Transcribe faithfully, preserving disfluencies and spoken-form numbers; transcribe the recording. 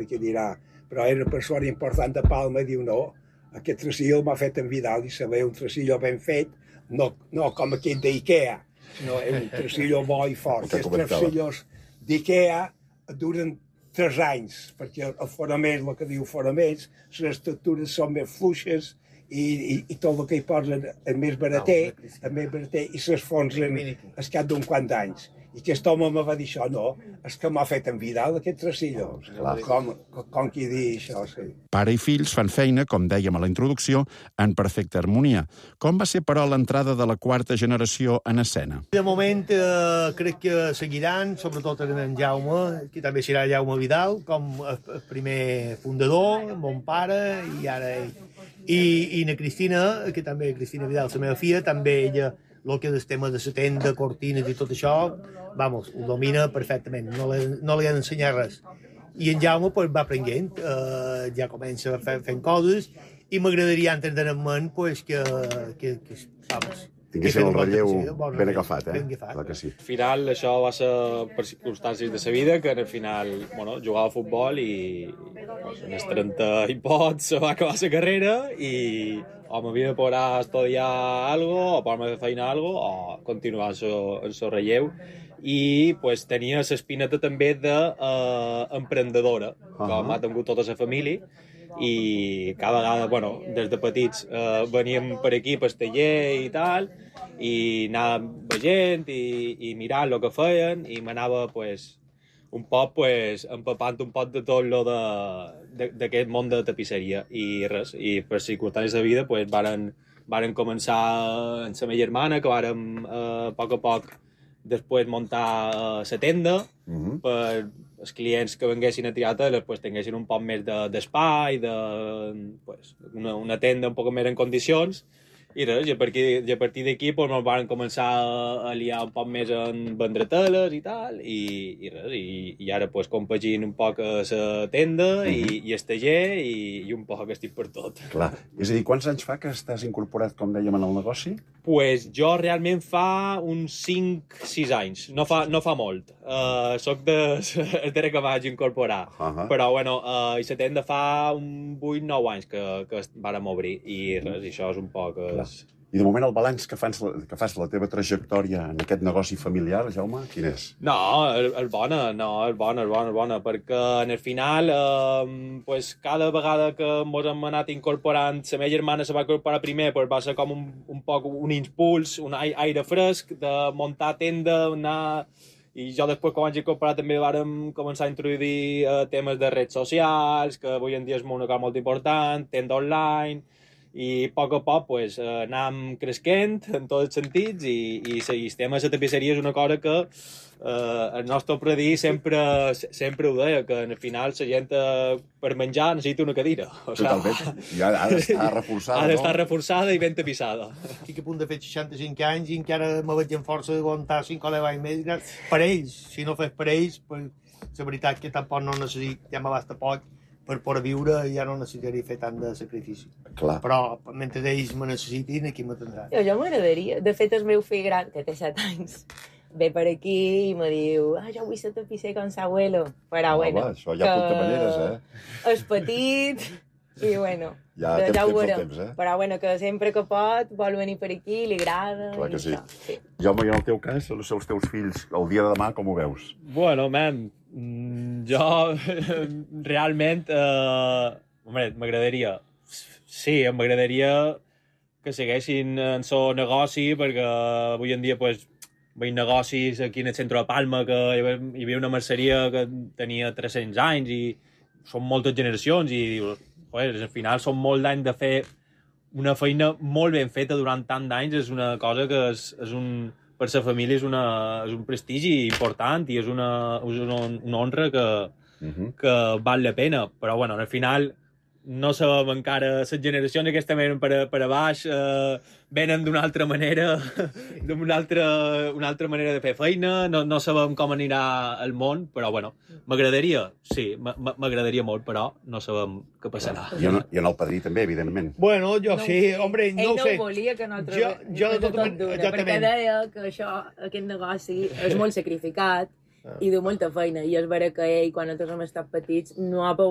perquè dirà, però era una persona important de Palma, diu no, aquest tresillo m'ha fet en Vidal, i saber un tresillo ben fet, no, no com aquell d'Ikea, sinó un tresillo bo i fort. Aquests tresillos d'Ikea duren tres anys, perquè el fonament, el que diu fonaments, les estructures són més fluixes i, i, i tot el que hi posen és més barater, és més barater i s'esfonsen al cap d'un quant d'anys. I aquest home me va dir això, no, és que m'ha fet en Vidal aquest tresillo. Com, com qui dir això, sí. Pare i fills fan feina, com dèiem a la introducció, en perfecta harmonia. Com va ser, però, l'entrada de la quarta generació en escena? De moment, eh, crec que seguiran, sobretot en Jaume, que també serà Jaume Vidal, com el primer fundador, mon pare, i ara ell. I, i na Cristina, que també, Cristina Vidal, la meva filla, també ella, el que és el tema de la tenda, cortines i tot això, vamos, ho domina perfectament, no li, no li han ensenyat res. I en Jaume pues, va aprenent, eh, ja comença fent, fent coses, i m'agradaria entendre en ment pues, que, que, que, vamos, tinguessin el relleu bon ben agafat, eh? Ben agafat. Clar que sí. Al final, això va ser per circumstàncies de sa vida, que al final, bueno, jugava a futbol i pues, en els trenta i pots se va acabar la carrera i o m'havia de poder estudiar algo, o poder fer feina algo, o continuar en el relleu. I pues, tenia l'espineta també d'emprendedora, de, uh, com ha tingut tota la família, i cada vegada, bueno, des de petits eh, veníem per aquí, per taller i tal, i anàvem veient i, i mirant el que feien, i m'anava, pues, un poc, pues, empapant un poc de tot lo d'aquest món de tapisseria, i res, i per circumstàncies de vida, pues, varen, varen començar amb la meva germana, que vàrem, eh, a poc a poc, després muntar la uh, tenda, uh-huh. per els clients que venguessin a Triata pues, tinguessin un poc més d'espai, de, de, pues, una, una tenda un poc més en condicions, i res, i a partir, i a partir d'aquí pues, ens van començar a liar un poc més en vendre teles i tal, i, i res, i, i ara pues, compagin un poc a la tenda uh-huh. i, i el taller, i, i un poc estic per tot. Clar, és a dir, quants anys fa que estàs incorporat, com dèiem, en el negoci? Pues jo realment fa uns cinc sis anys, no fa, no fa molt. Uh, soc de, de que vaig incorporar, uh-huh. però bueno, uh, i la tenda fa un vuit nou anys que, que vàrem obrir, i res, i això és un poc... Uh, I de moment el balanç que fas, que fas la teva trajectòria en aquest negoci familiar, Jaume, quin és? No, és, és bona, no, és bona, és bona, és bona, perquè en el final, eh, pues, cada vegada que ens hem anat incorporant, la meva germana se va incorporar primer, pues, va ser com un, un poc un impuls, un aire fresc de muntar tenda, anar... I jo després, quan vaig incorporar, també vàrem començar a introduir eh, temes de redes socials, que avui en dia és una cosa molt important, tenda online, i a poc a poc pues, eh, anàvem cresquent en tots els sentits, i, i el tema de la tapisseria és una cosa que eh, el nostre predí sempre, sempre ho deia, que al final la gent eh, per menjar necessita una cadira. O sea, totalment, i ha, ha d'estar reforçada, ha d'estar no? reforçada i ben tapissada. Estic a punt de fer seixanta-cinc anys i encara me veig en força d'aguantar cinc o deu anys més per ells. Si no fes per ells, pues, la veritat que tampoc no necessit, ja m'abasta poc, per poder viure ja no necessitaria fer tant de sacrifici. Clar. Però mentre ells me necessitin, aquí m'atendran. Jo, jo m'agradaria. De fet, el meu fill gran, que té set anys, ve per aquí i me diu ah, jo vull ser tapisser com s'abuelo. Però, ah, bueno, va, això ja apunta maneres, eh? És petit i, bueno, ja, de, temps, ja ho temps, veurem. temps, eh? Però, bueno, que sempre que pot vol venir per aquí, li agrada. Clar que sí. Això, sí. Jaume, i en el teu cas, els teus fills, el dia de demà, com ho veus? Bueno, man, jo realment eh, m'agradaria, sí, m'agradaria que segueixin en el seu negoci, perquè avui en dia pues, veig negocis aquí en el centre de Palma, que hi havia una merceria que tenia tres-cents anys i són moltes generacions i dius, joder, al final són molt d'anys de fer una feina molt ben feta durant tant d'anys, és una cosa que és, és un... per la família és, una, és un prestigi important i és una, és una, una honra que, uh-huh. que val la pena. Però, bueno, al final no sabem encara, les generacions que estem per, per a baix eh, venen d'una altra manera, d'una altra, una altra manera de fer feina, no, no sabem com anirà el món, però, bueno, m'agradaria, sí, m'agradaria molt, però no sabem què passarà. I en, i en el padrí també, evidentment. Bueno, jo no, sí, hombre, no ell ho sé. Ell no volia que nosaltres jo, jo tot, tot dura, perquè deia que això, aquest negoci és molt sacrificat, i de molta feina, i és vera que ell, quan nosaltres hem estat petits, no ha pogut